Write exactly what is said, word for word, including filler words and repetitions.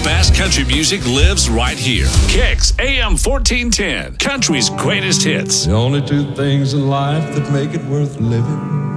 best country music lives right here. Kicks A M fourteen ten, country's greatest hits. The only two things in life that make it worth living